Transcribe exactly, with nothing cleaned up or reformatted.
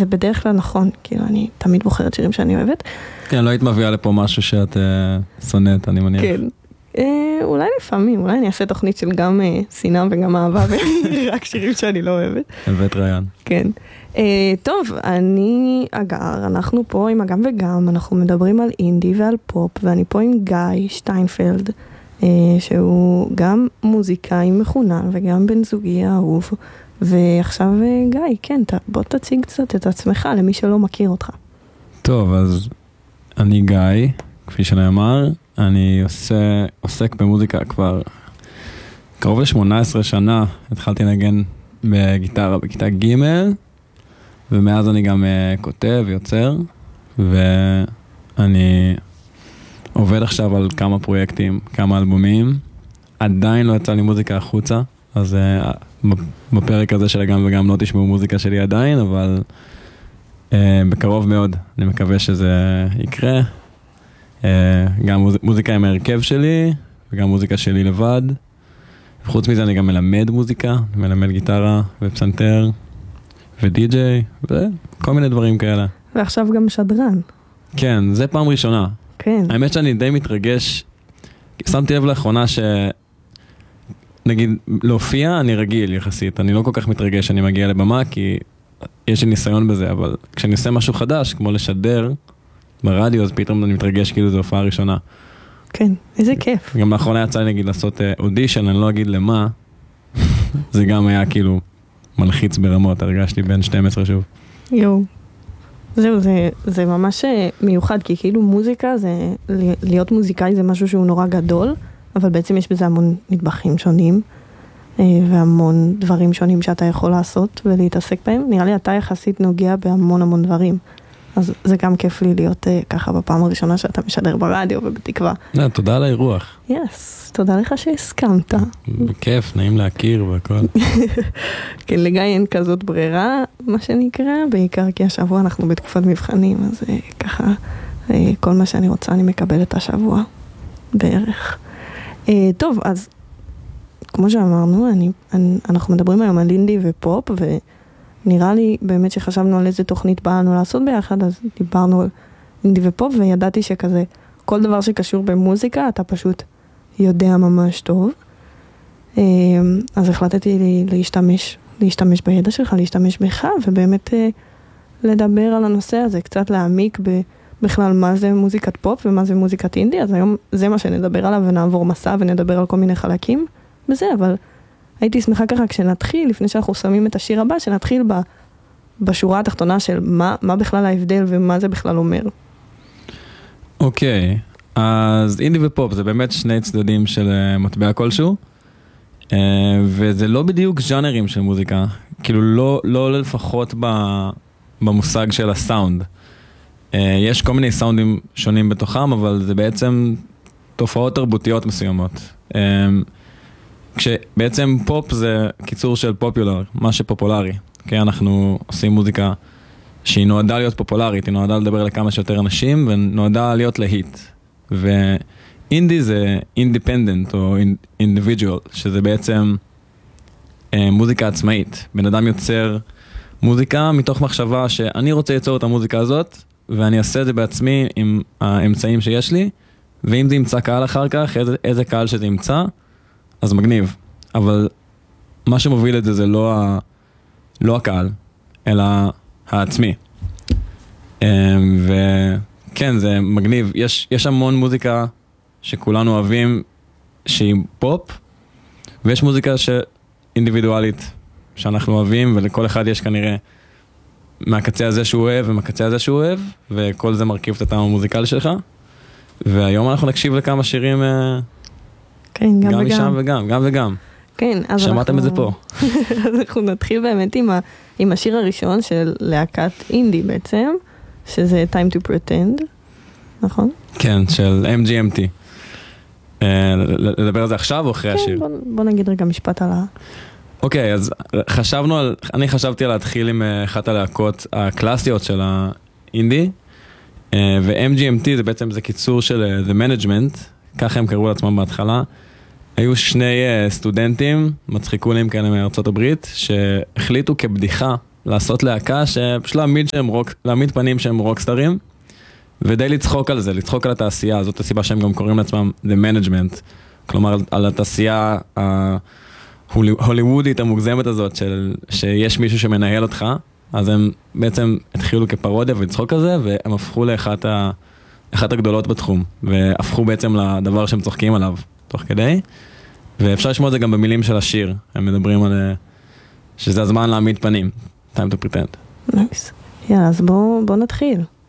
זה בדרך כלל נכון, כאילו אני תמיד בוחרת שירים שאני אוהבת. כן, לא היית מביאה לפה משהו שאת שונאת, אני מניח. כן. אולי לפעמים, אולי אני אעשה תוכנית של גם שנאה וגם אהבה, ורק שירים שאני לא אוהבת. הבאת רעיון. כן. טוב, אני אגר, אנחנו פה עם הגם וגם, אנחנו מדברים על אינדי ועל פופ, ואני פה עם גיא שטיינפלד, שהוא גם מוזיקאי מחונן וגם בן זוגי האהוב. ועכשיו גיא, כן, בוא תציג קצת את עצמך למי שלא מכיר אותך. טוב, אז אני גיא, כפי שנאמר, אני עושה, עוסק במוזיקה כבר קרוב ל-שמונה עשרה שנה, התחלתי לנגן בגיטרה בכיתה ג' ומאז אני גם uh, כותב, יוצר, ואני עובד עכשיו על כמה פרויקטים, כמה אלבומים, עדיין לא יצא לי מוזיקה החוצה, אז uh, בפרק הזה של גם וגם לא תשמעו מוזיקה שלי עדיין, אבל uh, בקרוב מאוד אני מקווה שזה יקרה. Uh, גם מוז... מוזיקה עם ההרכב שלי, וגם מוזיקה שלי לבד. וחוץ מזה אני גם מלמד מוזיקה, מלמד גיטרה ופסנתר ודי-ג'יי וכל מיני דברים כאלה. ועכשיו גם שדרן. כן, זה פעם ראשונה. כן. האמת שאני די מתרגש, שמתי לב לאחרונה ש... נגיד, להופיע אני רגיל יחסית, אני לא כל כך מתרגש שאני מגיע לבמה, כי יש לי ניסיון בזה, אבל כשאני עושה משהו חדש, כמו לשדר ברדיו, אז פתאום אני מתרגש כאילו זו הופעה ראשונה. כן, איזה כיף. גם לאחרונה יצא לי נגיד לעשות אודישן, אני לא אגיד למה, זה גם היה כאילו מלחיץ ברמות, הרגשתי בין שתים עשרה שוב. יו. זהו, זה, זה ממש מיוחד, כי כאילו מוזיקה, זה, להיות מוזיקאי זה משהו שהוא נורא גדול, אבל בעצם יש בזה המון נדבכים שונים, והמון דברים שונים שאתה יכול לעשות ולהתעסק בהם. נראה לי אתה יחסית נוגע בהמון המון דברים. אז זה גם כיף לי להיות uh, ככה בפעם הראשונה שאתה משדר ברדיו ובתקווה. לא, תודה על האירוח. יס, תודה לך שהסכמת. בכיף, נעים להכיר והכל. כן, לגיא אין כזאת ברירה, מה שנקרא, בעיקר כי השבוע אנחנו בתקופת מבחנים, אז uh, ככה, uh, כל מה שאני רוצה אני מקבלת השבוע, בערך. Uh, טוב, אז כמו שאמרנו, אני, אני, אנחנו מדברים היום על אינדי ופופ, ו... נראה לי באמת שחשבנו על איזה תוכנית באנו לעשות ביחד, אז דיברנו על אינדי ופופ, וידעתי שכזה, כל דבר שקשור במוזיקה, אתה פשוט יודע ממש טוב. אז החלטתי להשתמש, להשתמש בידע שלך, להשתמש בך, ובאמת לדבר על הנושא הזה, קצת להעמיק בכלל מה זה מוזיקת פופ ומה זה מוזיקת אינדי, אז היום זה מה שנדבר עליו, ונעבור מסע ונדבר על כל מיני חלקים בזה, אבל... הייתי שמחה ככה כשנתחיל, לפני שאנחנו שמים את השיר הבא, שנתחיל ב, בשורה התחתונה של מה, מה בכלל ההבדל ומה זה בכלל אומר. אוקיי, okay, אז אינדי ופופ זה באמת שני צדדים של מטבע כלשהו, וזה לא בדיוק ז'אנרים של מוזיקה, כאילו לא, לא לפחות במושג של הסאונד. יש כל מיני סאונדים שונים בתוכם, אבל זה בעצם תופעות תרבותיות מסוימות. כשבעצם פופ זה קיצור של פופולר, מה שפופולרי. כי אנחנו עושים מוזיקה שהיא נועדה להיות פופולרית, היא נועדה לדבר לכמה שיותר אנשים, ונועדה להיות להיט. ואינדי זה אינדיפנדנט או אינדיבידואל, שזה בעצם אה, מוזיקה עצמאית. בן אדם יוצר מוזיקה מתוך מחשבה שאני רוצה ליצור את המוזיקה הזאת, ואני אעשה את זה בעצמי עם האמצעים שיש לי, ואם זה ימצא קהל אחר כך, איזה, איזה קהל שזה ימצא, אז מגניב, אבל מה שמוביל את זה זה לא, ה... לא הקהל, אלא העצמי. וכן, זה מגניב. יש, יש המון מוזיקה שכולנו אוהבים שהיא פופ, ויש מוזיקה שאינדיבידואלית שאנחנו אוהבים, ולכל אחד יש כנראה מהקצה הזה שהוא אוהב ומהקצה הזה שהוא אוהב, וכל זה מרכיב את הטעם המוזיקלי שלך. והיום אנחנו נקשיב לכמה שירים... כן, גם, גם וגם. משם וגם, גם וגם. כן, אז שמעתם אנחנו... את זה פה. אז אנחנו נתחיל באמת עם, ה... עם השיר הראשון של להקת אינדי בעצם, שזה Time to Pretend, נכון? כן, של אם ג'י אם טי. לדבר על זה עכשיו או אחרי כן, השיר? בוא, בוא נגיד רגע משפט על ה... אוקיי, אז חשבנו על, אני חשבתי על להתחיל עם אחת הלהקות הקלאסיות של האינדי, ו-אם ג'י אם טי זה בעצם זה קיצור של The Management, ככה הם קראו לעצמם בהתחלה. היו שני סטודנטים, מצחיקונים כאלה מארצות הברית, שהחליטו כבדיחה לעשות להקה שפשוט להעמיד, שהם רוק, להעמיד פנים שהם רוקסטרים, ודי לצחוק על זה, לצחוק על התעשייה, זאת הסיבה שהם גם קוראים לעצמם The Management, כלומר על התעשייה ההוליוודית המוגזמת הזאת, של, שיש מישהו שמנהל אותך, אז הם בעצם התחילו כפרודיה ולצחוק על זה, והם הפכו לאחת ה, אחת הגדולות בתחום, והפכו בעצם לדבר שהם צוחקים עליו, תוך כדי, ואפשר לשמוע את זה גם במילים של השיר, הם מדברים על שזה הזמן להעמיד פנים, time to pretend. נייס. יאללה, אז בואו בוא נתחיל.